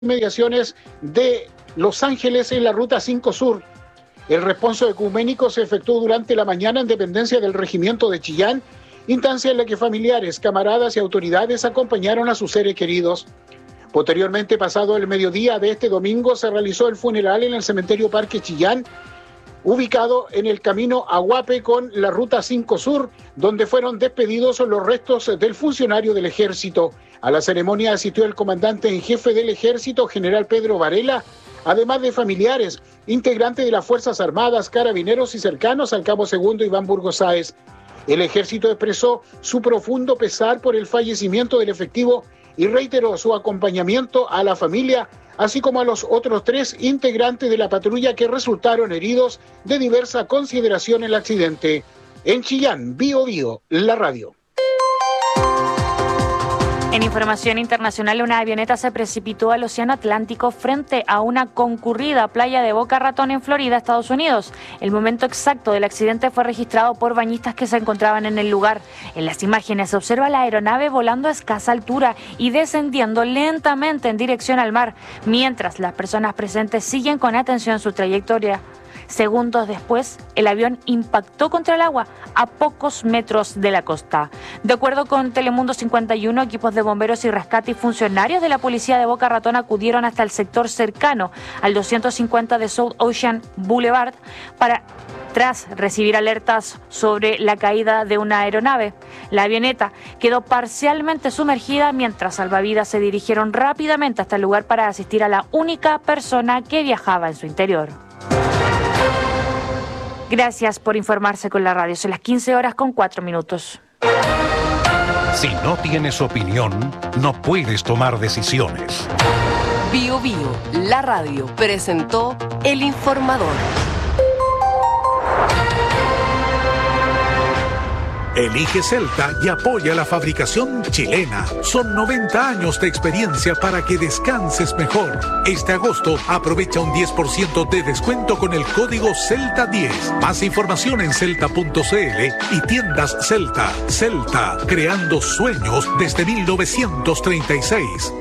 inmediaciones de Los Ángeles en la Ruta 5 Sur. El responso ecuménico se efectuó durante la mañana en dependencia del Regimiento de Chillán, instancia en la que familiares, camaradas y autoridades acompañaron a sus seres queridos. Posteriormente, pasado el mediodía de este domingo, se realizó el funeral en el cementerio Parque Chillán, ubicado en el camino a Huape con la Ruta 5 Sur, donde fueron despedidos los restos del funcionario del Ejército. A la ceremonia asistió el comandante en jefe del Ejército, general Pedro Varela, además de familiares, integrantes de las Fuerzas Armadas, carabineros y cercanos al cabo segundo Iván Burgos Sáez. El Ejército expresó su profundo pesar por el fallecimiento del efectivo y reiteró su acompañamiento a la familia, así como a los otros 3 integrantes de la patrulla que resultaron heridos de diversa consideración en el accidente. En Chillán, Bío Bío, la radio. En información internacional, una avioneta se precipitó al Océano Atlántico frente a una concurrida playa de Boca Ratón en Florida, Estados Unidos. El momento exacto del accidente fue registrado por bañistas que se encontraban en el lugar. En las imágenes se observa la aeronave volando a escasa altura y descendiendo lentamente en dirección al mar, mientras las personas presentes siguen con atención su trayectoria. Segundos después, el avión impactó contra el agua a pocos metros de la costa. De acuerdo con Telemundo 51, equipos de bomberos y rescate y funcionarios de la policía de Boca Ratón acudieron hasta el sector cercano al 250 de South Ocean Boulevard tras recibir alertas sobre la caída de una aeronave. La avioneta quedó parcialmente sumergida mientras salvavidas se dirigieron rápidamente hasta el lugar para asistir a la única persona que viajaba en su interior. Gracias por informarse con la radio. Son las 15:04. Si no tienes opinión, no puedes tomar decisiones. Bío Bío, la radio, presentó El Informador. Elige Celta y apoya la fabricación chilena. Son 90 años de experiencia para que descanses mejor. Este agosto aprovecha un 10% de descuento con el código CELTA10. Más información en celta.cl y tiendas Celta. Celta, creando sueños desde 1936.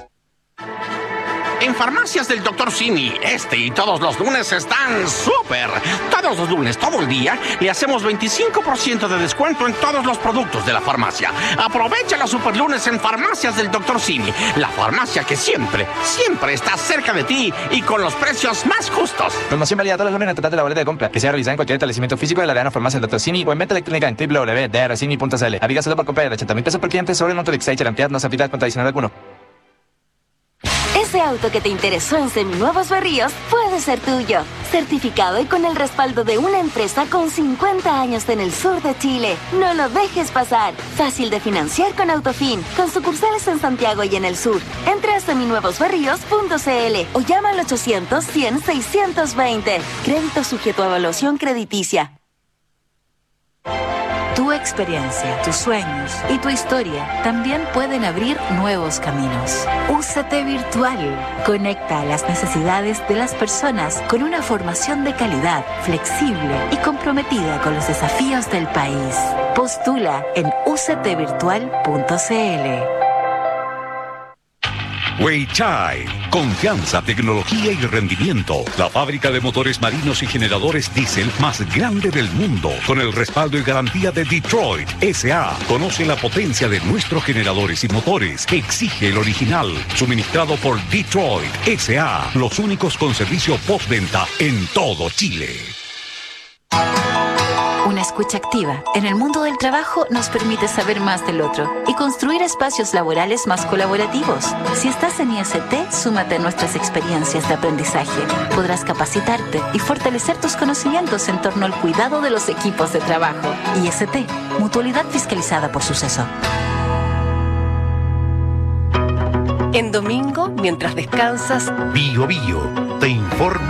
En Farmacias del Dr. Simi, este y todos los lunes están súper. Todos los lunes, todo el día, le hacemos 25% de descuento en todos los productos de la farmacia. Aprovecha los superlunes en Farmacias del Dr. Simi, la farmacia que siempre está cerca de ti y con los precios más justos. Promoción válida todos los lunes en total de la boleta de compra, que sea realizada en cualquier establecimiento físico de la Arena Farmacia del Dr. Simi o en venta electrónica en www.drcimi.cl. Aplica solo por compra de 80.000 pesos por cliente sobre el monto de Exchange. La entidad no se aplica con adicional alguno. Ese auto que te interesó en Seminuevos Berríos puede ser tuyo. Certificado y con el respaldo de una empresa con 50 años en el sur de Chile. No lo dejes pasar. Fácil de financiar con Autofin, con sucursales en Santiago y en el sur. Entra a seminuevosberríos.cl o llama al 800-100-620. Crédito sujeto a evaluación crediticia. Tu experiencia, tus sueños y tu historia también pueden abrir nuevos caminos. UCT Virtual conecta las necesidades de las personas con una formación de calidad, flexible y comprometida con los desafíos del país. Postula en uctvirtual.cl. Weichai, confianza, tecnología y rendimiento. La fábrica de motores marinos y generadores diésel más grande del mundo, con el respaldo y garantía de Detroit S.A. Conoce la potencia de nuestros generadores y motores. Exige el original, suministrado por Detroit S.A. Los únicos con servicio postventa en todo Chile. Una escucha activa en el mundo del trabajo nos permite saber más del otro y construir espacios laborales más colaborativos. Si estás en IST, súmate a nuestras experiencias de aprendizaje. Podrás capacitarte y fortalecer tus conocimientos en torno al cuidado de los equipos de trabajo. IST, Mutualidad Fiscalizada por Suceso. En domingo, mientras descansas, Bío Bío te informa.